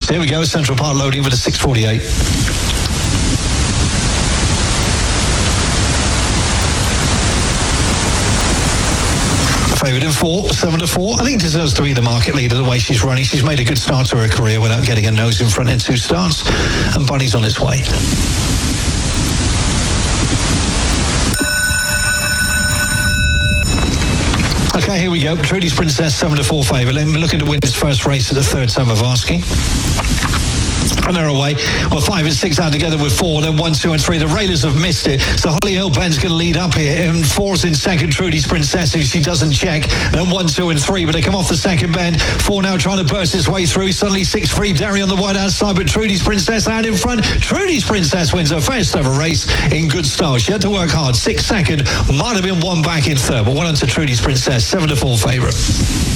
Here we go, Central Park loading with a 6:48. Favourite in 4, 7-4. I think deserves to be the market leader the way she's running. She's made a good start to her career without getting her nose in front in 2 starts. And Bunny's on its way. Okay, here we go. Trudy's Princess, 7-4 favourite. Let me look at the winner's first race at the third time of asking. And they're away. Well, 5 and 6 out together with 4, then 1, 2 and 3. The Raiders have missed it. So Holly Hill Ben's going to lead up here. And 4's in second, Trudy's Princess, if she doesn't check. Then 1, 2 and 3, but they come off the second bend. 4 now trying to burst its way through. Suddenly 6 free, Derry on the wide outside, but Trudy's Princess out in front. Trudy's Princess wins her first ever race in good style. She had to work hard. 6 second, might have been 1 back in third, but 1 on to Trudy's Princess, 7-4 favourite.